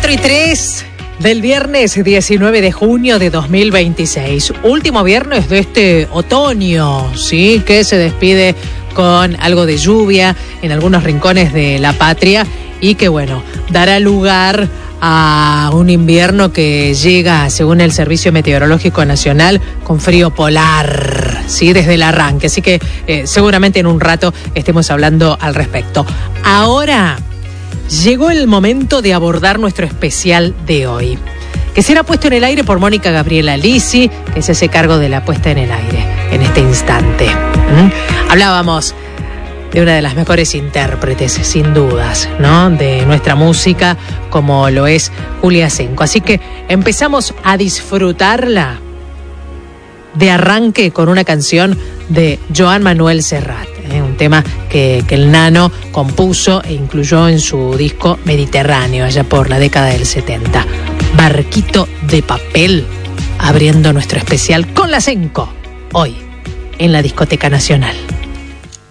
4:03 del viernes 19 de junio de 2026. Último viernes de este otoño, ¿sí? Que se despide con algo de lluvia en algunos rincones de la patria y que, bueno, dará lugar a un invierno que llega, según el Servicio Meteorológico Nacional, con frío polar, ¿sí? Desde el arranque. Así que seguramente en un rato estemos hablando al respecto. Ahora llegó el momento de abordar nuestro especial de hoy, que será puesto en el aire por Mónica Gabriela Lisi, que se hace cargo de la puesta en el aire en este instante. Hablábamos de una de las mejores intérpretes, sin dudas, ¿no?, de nuestra música, como lo es Julia Senko. Así que empezamos a disfrutarla de arranque con una canción de Joan Manuel Serrat, un tema que el Nano compuso e incluyó en su disco Mediterráneo, allá por la década del 70. Barquito de papel, abriendo nuestro especial con la Senko, hoy en la Discoteca Nacional.